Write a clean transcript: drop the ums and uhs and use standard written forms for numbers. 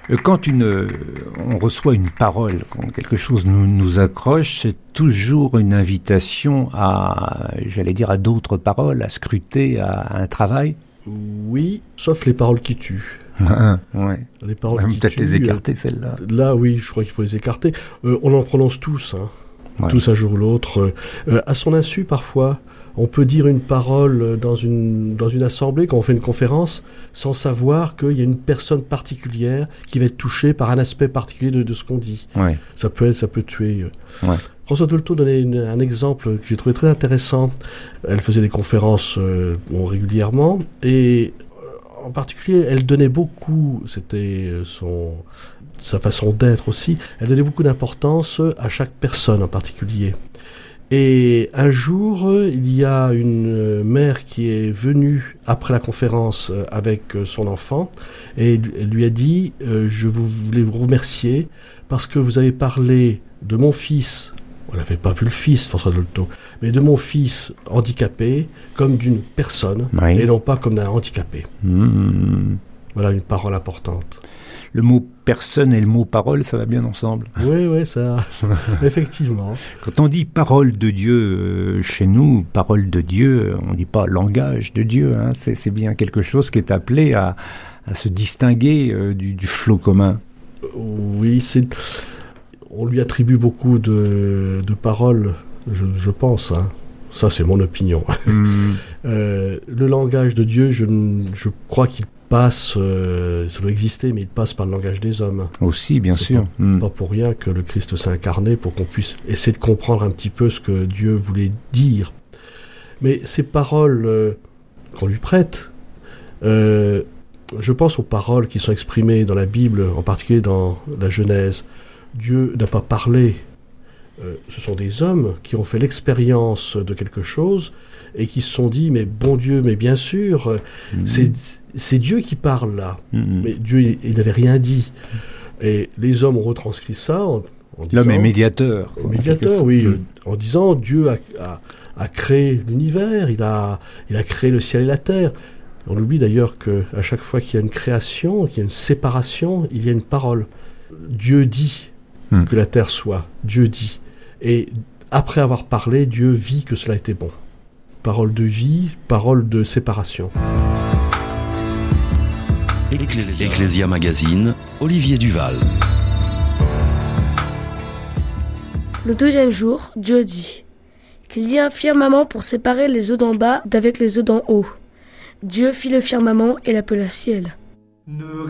Quand on reçoit une parole, quand quelque chose nous accroche, c'est toujours une invitation à d'autres paroles, à scruter, à un travail. Oui, sauf les paroles qui tuent. Ouais. Les paroles qui peut-être tuent, les écarter, celles-là. Là, oui, je crois qu'il faut les écarter. On en prononce tous, Ouais. tous un jour ou l'autre. À son insu, parfois, on peut dire une parole dans une assemblée, quand on fait une conférence, sans savoir qu'il y a une personne particulière qui va être touchée par un aspect particulier de ce qu'on dit. Ouais. Ça peut tuer. Ouais. Françoise Dolto donnait un exemple que j'ai trouvé très intéressant. Elle faisait des conférences régulièrement, et en particulier, elle donnait beaucoup, c'était sa façon d'être aussi, elle donnait beaucoup d'importance à chaque personne en particulier. Et un jour, il y a une mère qui est venue après la conférence avec son enfant, et elle lui a dit je voulais vous remercier parce que vous avez parlé de mon fils. On n'avait pas vu le fils, François Dolto, mais de mon fils handicapé comme d'une personne, oui. Et non pas comme d'un handicapé. Voilà une parole importante. Le mot personne et le mot parole, ça va bien ensemble. Oui, ça, effectivement. Quand on dit parole de Dieu chez nous, parole de Dieu, on ne dit pas langage de Dieu. C'est bien quelque chose qui est appelé à se distinguer du flot commun. Oui, on lui attribue beaucoup de paroles, je pense. Ça, c'est mon opinion. Le langage de Dieu, je crois qu'il passe, ça doit exister, mais il passe par le langage des hommes. Aussi, bien sûr. Pas pour rien que le Christ s'est incarné, pour qu'on puisse essayer de comprendre un petit peu ce que Dieu voulait dire. Mais ces paroles qu'on lui prête, je pense aux paroles qui sont exprimées dans la Bible, en particulier dans la Genèse. Dieu n'a pas parlé. Ce sont des hommes qui ont fait l'expérience de quelque chose et qui se sont dit, mais bon Dieu, mais bien sûr, c'est Dieu qui parle là. Mais Dieu, il n'avait rien dit. Et les hommes ont retranscrit ça en disant... L'homme est médiateur. Médiateur, oui. En disant, Dieu a créé l'univers, il a créé le ciel et la terre. On oublie d'ailleurs qu'à chaque fois qu'il y a une création, qu'il y a une séparation, il y a une parole. Dieu dit que la terre soit. Dieu dit. Et après avoir parlé, Dieu vit que cela était bon. Parole de vie, parole de séparation. Ecclesia Magazine, Olivier Duval. Le deuxième jour, Dieu dit qu'il y ait un firmament pour séparer les eaux d'en bas d'avec les eaux d'en haut. Dieu fit le firmament et l'appela ciel.